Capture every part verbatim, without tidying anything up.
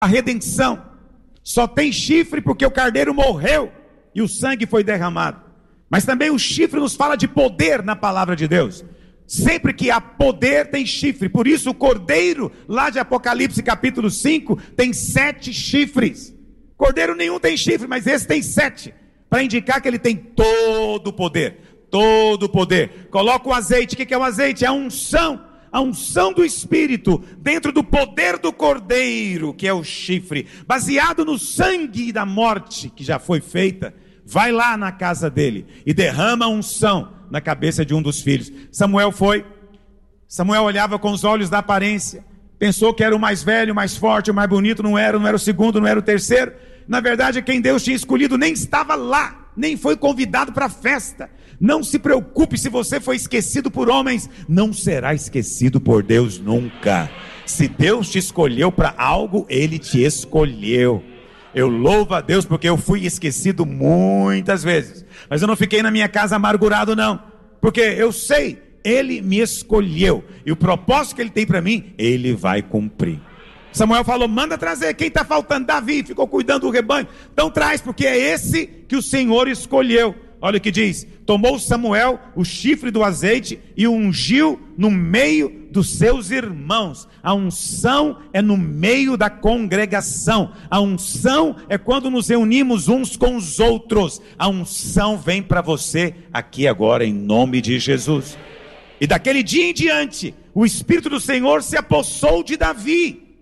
A redenção só tem chifre porque o carneiro morreu e o sangue foi derramado. Mas também o chifre nos fala de poder na palavra de Deus. Sempre que há poder tem chifre. Por isso o cordeiro lá de Apocalipse capítulo cinco tem sete chifres. Cordeiro nenhum tem chifre, mas esse tem sete, para indicar que ele tem todo o poder. Todo o poder. Coloca o azeite. O que é o azeite? É a unção. A unção do Espírito dentro do poder do cordeiro, que é o chifre, baseado no sangue da morte que já foi feita. Vai lá na casa dele e derrama a unção na cabeça de um dos filhos. Samuel foi. Samuel olhava com os olhos da aparência, pensou que era o mais velho, o mais forte, o mais bonito. Não era, não era o segundo, não era o terceiro. Na verdade, quem Deus tinha escolhido nem estava lá, nem foi convidado para a festa. Não se preocupe se você foi esquecido por homens, não será esquecido por Deus nunca. Se Deus te escolheu para algo, Ele te escolheu. Eu louvo a Deus porque eu fui esquecido muitas vezes, mas eu não fiquei na minha casa amargurado não, porque eu sei, Ele me escolheu, e o propósito que Ele tem para mim, Ele vai cumprir. Samuel falou, manda trazer, quem está faltando? Davi, ficou cuidando do rebanho, então traz, porque é esse que o Senhor escolheu. Olha o que diz, tomou Samuel o chifre do azeite e o ungiu no meio dos seus irmãos. A unção é no meio da congregação. A unção é quando nos reunimos uns com os outros. A unção vem para você aqui agora em nome de Jesus. E daquele dia em diante, o Espírito do Senhor se apossou de Davi.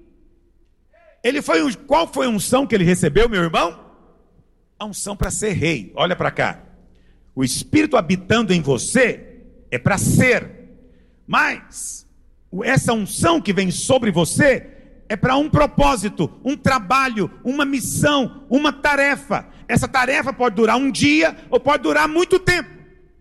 Ele foi, qual foi a unção que ele recebeu, meu irmão? A unção para ser rei. Olha para cá. O Espírito habitando em você é para ser, mas essa unção que vem sobre você é para um propósito, um trabalho, uma missão, uma tarefa. Essa tarefa pode durar um dia ou pode durar muito tempo.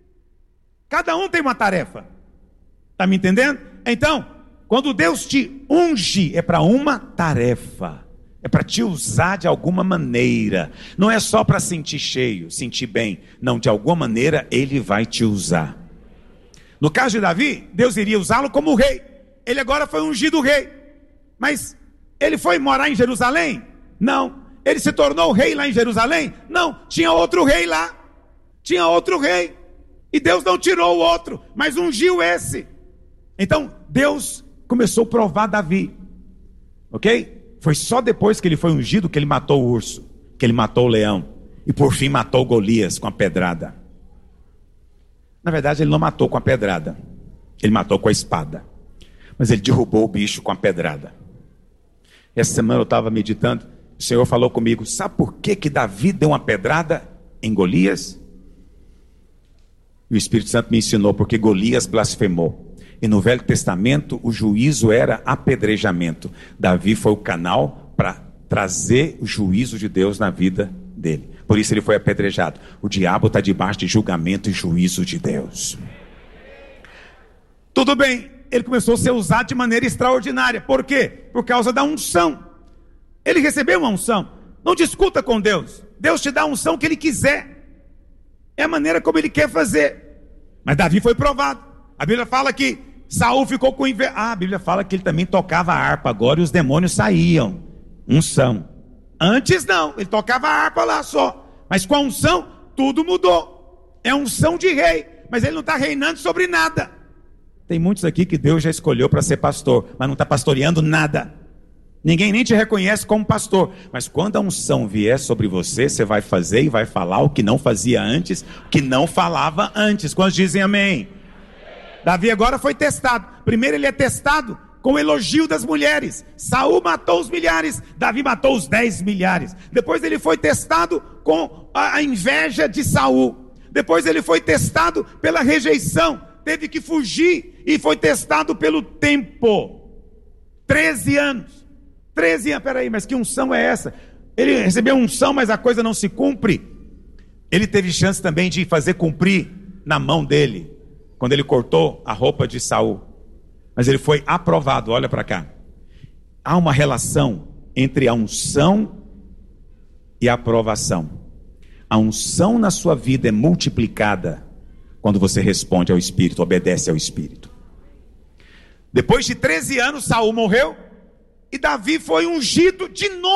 Cada um tem uma tarefa. Está me entendendo? Então, quando Deus te unge, é para uma tarefa. É para te usar de alguma maneira. Não é só para sentir cheio, sentir bem. Não, de alguma maneira Ele vai te usar. No caso de Davi, Deus iria usá-lo como rei. Ele agora foi ungido rei. Mas ele foi morar em Jerusalém? Não. Ele se tornou rei lá em Jerusalém? Não. Tinha outro rei lá. Tinha outro rei. E Deus não tirou o outro, mas ungiu esse. Então Deus começou a provar Davi. Ok? Foi só depois que ele foi ungido que ele matou o urso, que ele matou o leão, e por fim matou Golias com a pedrada. Na verdade ele não matou com a pedrada, ele matou com a espada, mas ele derrubou o bicho com a pedrada. Essa semana eu estava meditando, o Senhor falou comigo, sabe por que que Davi deu uma pedrada em Golias? E o Espírito Santo me ensinou, porque Golias blasfemou. E no Velho Testamento o juízo era apedrejamento. Davi foi o canal para trazer o juízo de Deus na vida dele. Por isso ele foi apedrejado. O diabo está debaixo de julgamento e juízo de Deus. Tudo bem, ele começou a ser usado de maneira extraordinária. Por quê? Por causa da unção. Ele recebeu uma unção. Não discuta com Deus. Deus te dá a unção que Ele quiser. É a maneira como Ele quer fazer. Mas Davi foi provado. A Bíblia fala que Saul ficou com inveja. Ah, a Bíblia fala que ele também tocava a harpa agora e os demônios saíam. Unção. Antes não, ele tocava a harpa lá só. Mas com a unção, tudo mudou. É unção de rei, mas ele não está reinando sobre nada. Tem muitos aqui que Deus já escolheu para ser pastor, mas não está pastoreando nada. Ninguém nem te reconhece como pastor. Mas quando a unção vier sobre você, você vai fazer e vai falar o que não fazia antes, o que não falava antes. Quantos dizem amém? Davi agora foi testado. Primeiro ele é testado com o elogio das mulheres. Saul matou os milhares, Davi matou os dez milhares. Depois ele foi testado com a inveja de Saul. Depois ele foi testado pela rejeição, teve que fugir e foi testado pelo tempo. Treze anos. Treze anos, peraí, mas que unção é essa? Ele recebeu unção, mas a coisa não se cumpre. Ele teve chance também de fazer cumprir na mão dele, quando ele cortou a roupa de Saul. Mas ele foi aprovado, olha para cá. Há uma relação entre a unção e a aprovação. A unção na sua vida é multiplicada quando você responde ao Espírito, obedece ao Espírito. Depois de treze anos, Saul morreu e Davi foi ungido de novo.